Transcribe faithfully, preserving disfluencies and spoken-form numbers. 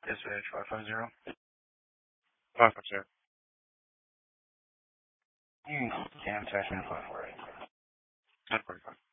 S H five five zero. Five five zero. Mm, yeah, I'm texting five four eight. Ten forty five.